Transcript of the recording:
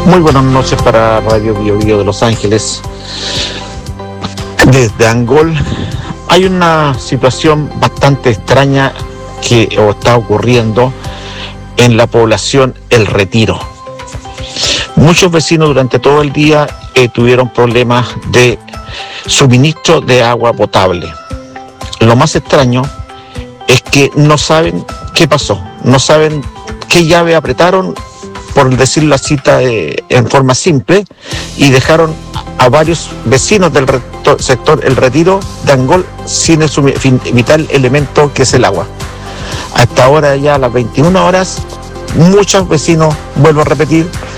Muy buenas noches para Radio Bio Bio de Los Ángeles. Desde Angol hay una situación bastante extraña que está ocurriendo en la población El Retiro. Muchos vecinos durante todo el día tuvieron problemas de suministro de agua potable. Lo más extraño es que no saben qué pasó, no saben qué llave apretaron, por decir la cita en forma simple, y dejaron a varios vecinos del sector El Retiro de Angol sin el vital elemento que es el agua. Hasta ahora, ya a las 21 horas, muchos vecinos, vuelvo a repetir,